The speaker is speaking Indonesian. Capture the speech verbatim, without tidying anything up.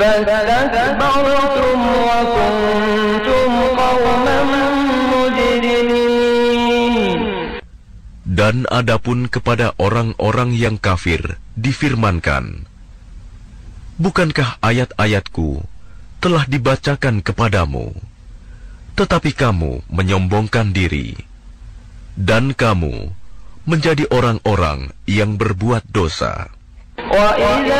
فاستكبرتم وكنتم قوما مجرمين. Dan adapun kepada orang-orang yang kafir difirmankan, bukankah ayat-ayatku telah dibacakan kepadamu, tetapi kamu menyombongkan diri, dan kamu menjadi orang-orang yang berbuat dosa. وَإِذَا